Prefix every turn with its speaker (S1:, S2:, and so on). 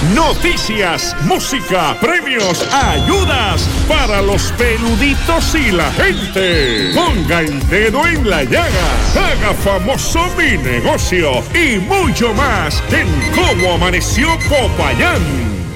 S1: Noticias, música, premios, ayudas para los peluditos y la gente. Ponga el dedo en la llaga. Haga famoso mi negocio y mucho más en Cómo Amaneció Popayán.